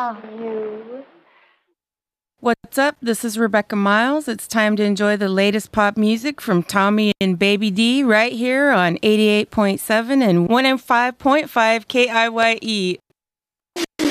love you. What's up? This is Rebecca Miles. It's time to enjoy the latest pop music from Tommy and Baby D right here on 88.7 and 105.5 KIYE.